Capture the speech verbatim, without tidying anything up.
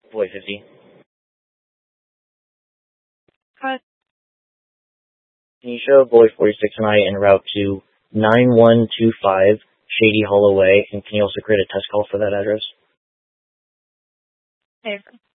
Boy fifty. Cut. Can you show Boy forty-six and I en route to nine one two five Shady Hollow Way, and can you also create a test call for that address? Favor.